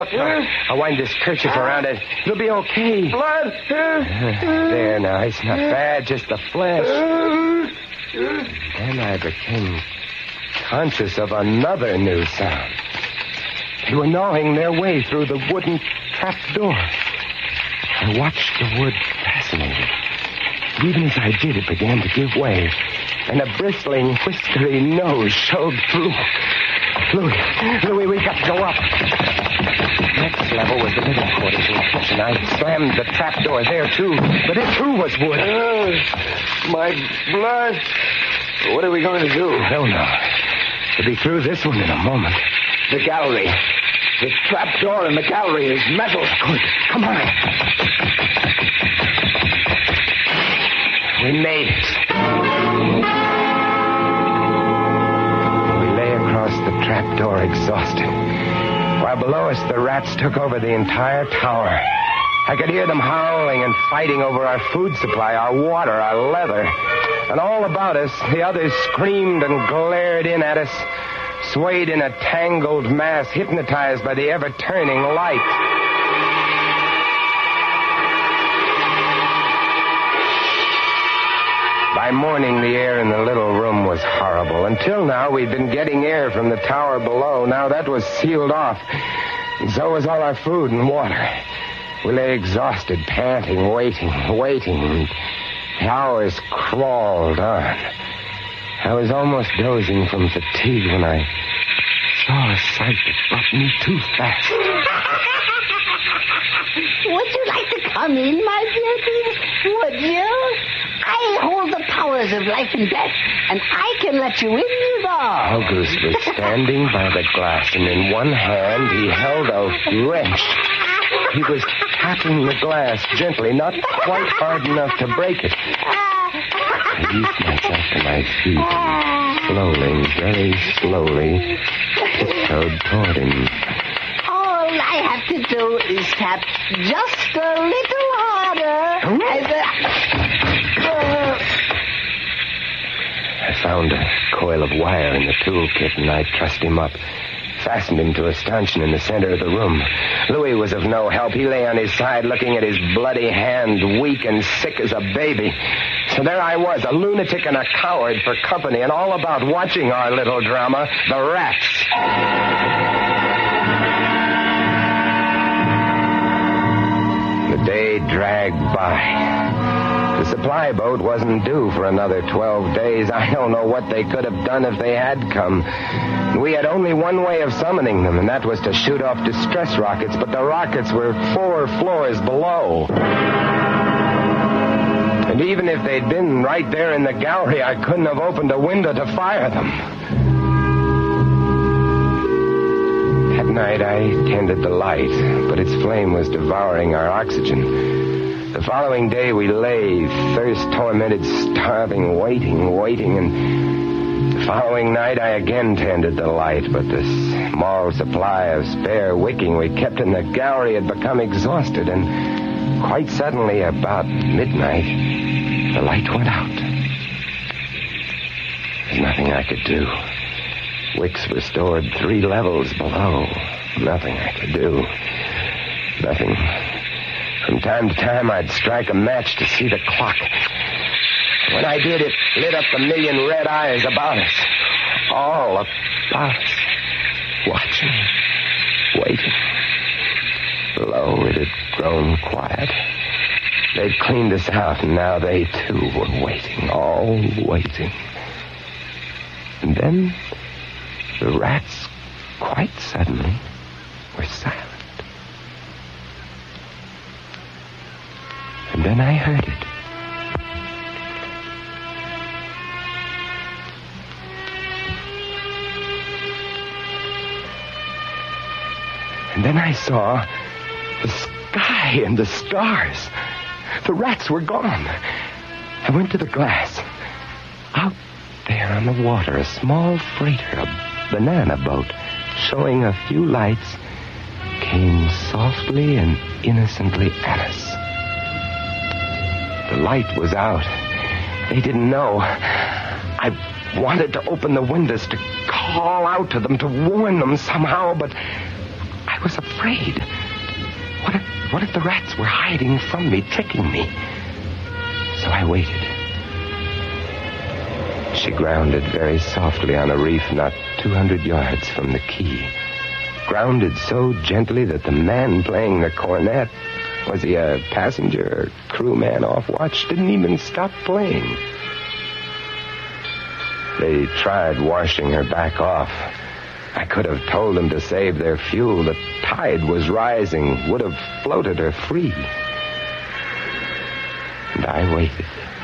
I'll wind this kerchief around it. It'll be okay. Blood. There now, it's not bad, just the flesh. Then I became conscious of another new sound. They were gnawing their way through the wooden trap door. I watched the wood fascinated. Even as I did, it began to give way, and a bristling, whiskery nose showed through. Louis, we got to go up. Next level was the living quarters in the kitchen. I slammed the trap door there, too, but it, too, was wood. My blood. What are we going to do? I don't know. We'll be through this one in a moment. The gallery. The trap door in the gallery is metal. Good. Come on. We made it. We lay across the trap door exhausted, while below us the rats took over the entire tower. I could hear them howling and fighting over our food supply, our water, our leather. And all about us, the others screamed and glared in at us, swayed in a tangled mass, hypnotized by the ever-turning light. By morning, the air in the little room was horrible. Until now, we'd been getting air from the tower below. Now that was sealed off. And so was all our food and water. We lay exhausted, panting, waiting. The hours crawled on. I was almost dozing from fatigue when I saw a sight that brought me too fast. Would you like to come in, my beauty? Would you? I hold the powers of life and death, and I can let you in, you know. August was standing by the glass, and in one hand he held a wrench. He was tapping the glass gently, not quite hard enough to break it. I eased myself to my feet and slowly, very slowly, tiptoed toward him. All I have to do is tap just a little harder. I found a coil of wire in the toolkit, and I trussed him up, fastened him to a stanchion in the center of the room. Louis was of no help. He lay on his side, looking at his bloody hand, weak and sick as a baby. So there I was, a lunatic and a coward for company, and all about watching our little drama, the rats. The day dragged by. The supply boat wasn't due for another 12 days. I don't know what they could have done if they had come. We had only one way of summoning them, and that was to shoot off distress rockets, but the rockets were 4 floors below. And even if they'd been right there in the gallery, I couldn't have opened a window to fire them. That night, I tended the light, but its flame was devouring our oxygen. The following day, we lay, thirst-tormented, starving, waiting, and the following night, I again tended the light, but the small supply of spare wicking we kept in the gallery had become exhausted, and quite suddenly, about midnight, the light went out. There's nothing I could do. Wicks were stored 3 levels below. Nothing I could do. Nothing. From time to time, I'd strike a match to see the clock. When I did, it lit up the million red eyes about us. All about us. Watching. Waiting. Below, it had grown quiet. They'd cleaned us out, and now they, too, were waiting. All waiting. And then, the rats, quite suddenly, were silent. And then I heard it. And then I saw the sky and the stars. The rats were gone. I went to the glass. Out there on the water, a small freighter, a banana boat, showing a few lights, came softly and innocently at us. The light was out. They didn't know. I wanted to open the windows to call out to them, to warn them somehow, but I was afraid. What if the rats were hiding from me, tricking me? So I waited. She grounded very softly on a reef not 200 yards from the quay. Grounded so gently that the man playing the cornet, was he a passenger or crewman off watch, didn't even stop playing. They tried washing her back off. I could have told them to save their fuel. The tide was rising, would have floated her free. And I waited.